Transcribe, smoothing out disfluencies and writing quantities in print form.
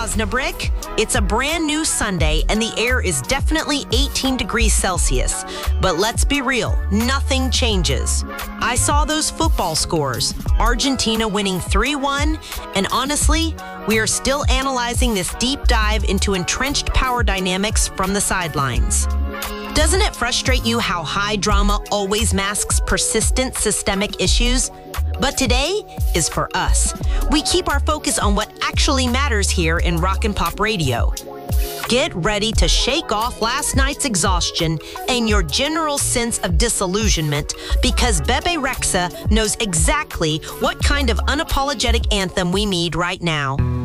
Osnabrück. It's a brand new Sunday and the air is definitely 18 degrees Celsius. But let's be real, nothing changes. I saw those football scores, Argentina winning 3-1, and honestly, we are still analyzing this deep dive into entrenched power dynamics from the sidelines. Doesn't it frustrate you how high drama always masks persistent systemic issues? But today is for us. We keep our focus on what actually matters here in Rock and Pop Radio. Get ready to shake off last night's exhaustion and your general sense of disillusionment because Bebe Rexha knows exactly what kind of unapologetic anthem we need right now.